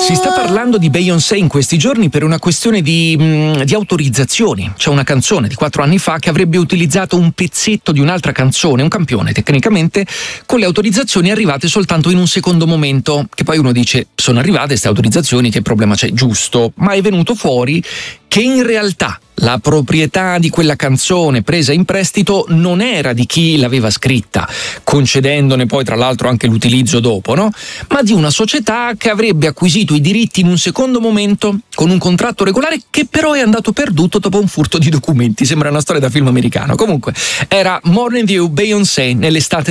Si sta parlando di Beyoncé in questi giorni per una questione di autorizzazioni. C'è una canzone di 4 anni fa che avrebbe utilizzato un pezzetto di un'altra canzone, un campione tecnicamente, con le autorizzazioni arrivate soltanto in un secondo momento, che poi uno dice sono arrivate queste autorizzazioni, che problema c'è? Giusto, ma è venuto fuori che in realtà la proprietà di quella canzone presa in prestito non era di chi l'aveva scritta, concedendone poi tra l'altro anche l'utilizzo dopo, no? Ma di una società che avrebbe acquisito i diritti in un secondo momento con un contratto regolare che però è andato perduto dopo un furto di documenti. Sembra una storia da film americano. Comunque, era Morning View, Beyoncé nell'estate